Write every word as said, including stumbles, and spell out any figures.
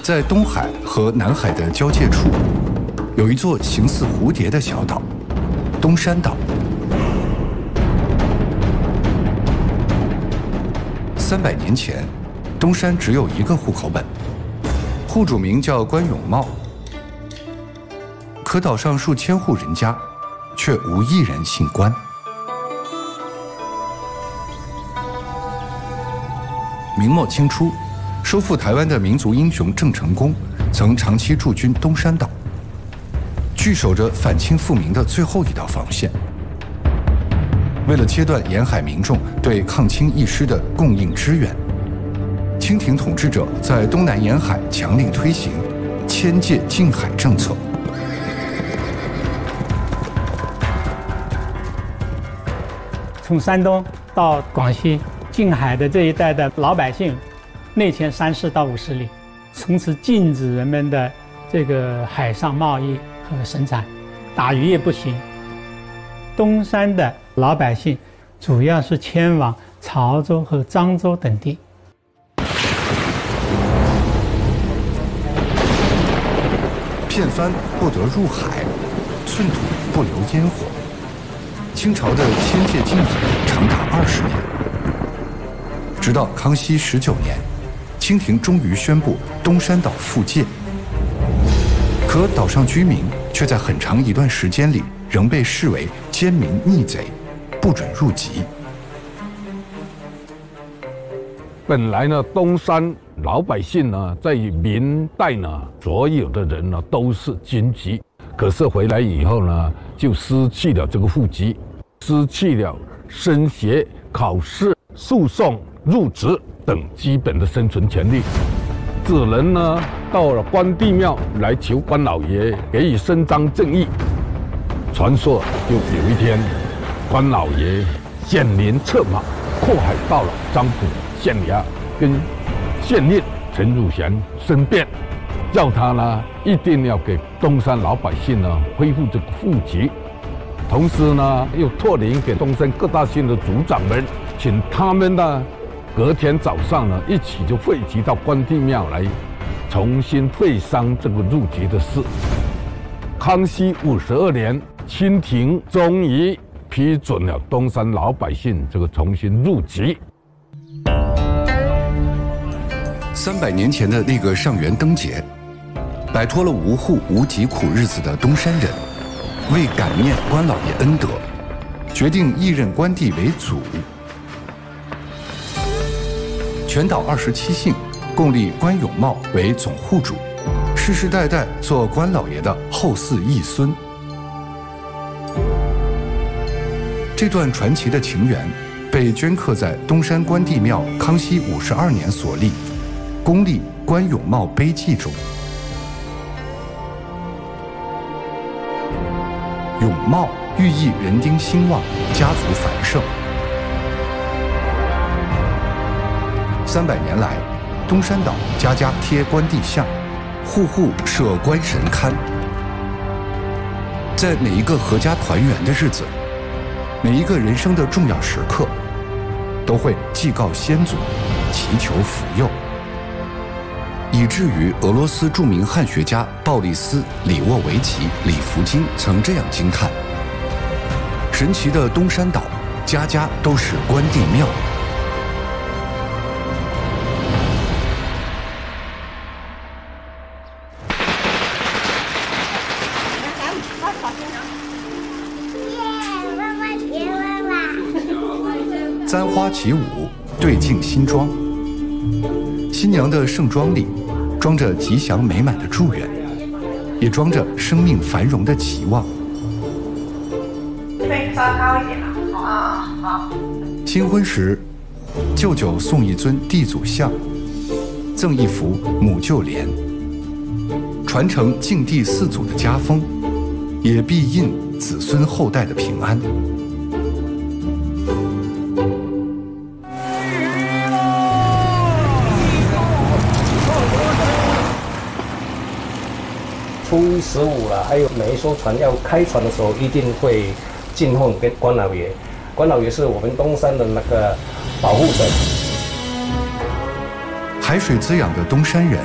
在东海和南海的交界处，有一座形似蝴蝶的小岛——东山岛。三百年前，东山只有一个户口本，户主名叫关永茂。可岛上数千户人家，却无一人姓关。明末清初，收复台湾的民族英雄郑成功曾长期驻军东山岛，据守着反清复明的最后一道防线。为了切断沿海民众对抗清义师的供应支援，清廷统治者在东南沿海强令推行迁界禁海政策。 从山东到广西近海的这一带的老百姓，内迁三十到五十里，从此禁止人们的这个海上贸易和生产，打鱼也不行。东山的老百姓主要是迁往潮州和漳州等地。 片帆不得入海，寸土不留烟火。清朝的迁界禁海长达二十年，直到康熙十九年，清廷终于宣布东山岛复界。可岛上居民却在很长一段时间里仍被视为奸民逆贼，不准入籍。 本来呢，东山老百姓呢，在明代呢，所有的人呢都是军籍，可是回来以后呢，就失去了这个户籍，失去了升学、考试、诉讼、入职等基本的生存权利，只能呢到了关帝庙来求关老爷给予伸张正义。传说就有一天，关老爷显灵策马，阔海到了漳浦县衙，跟县令陈汝贤申辩，叫他呢一定要给东山老百姓呢恢复这个户籍，同时呢又托灵给东山各大县的族长们，请他们呢隔天早上呢一起就汇集到关帝庙来，重新会商这个入籍的事。康熙五十二年，清廷终于批准了东山老百姓这个重新入籍。 三百年前的那个上元灯节，摆脱了无户无籍苦日子的东山人，为感念关老爷恩德，决定继任关帝为祖。全岛二十七姓共立关永茂为总户主，世世代代做关老爷的后嗣义孙。这段传奇的情缘被镌刻在东山关帝庙康熙五十二年所立公立关永茂碑记中。永茂寓意人丁兴旺，家族繁盛。三百年来，东山岛家家贴关帝像，户户设关神龛。在每一个阖家团圆的日子，每一个人生的重要时刻，都会祭告先祖，祈求福佑，以至于俄罗斯著名汉学家鲍里斯·里沃维奇·里弗金曾这样惊叹：神奇的东山岛，家家都是关帝庙。簪花起舞，对镜新装。新娘的盛装里，装着吉祥美满的祝愿，也装着生命繁荣的期望。 对，稍高一点了。啊，好。 新婚时，舅舅送一尊地祖像，赠一幅母舅联，传承敬帝四祖的家风，也必印子孙后代的平安。 初一十五了，还有每一艘船要开船的时候，一定会进奉给关老爷。关老爷是我们东山的那个保护神。 海水滋养的东山人，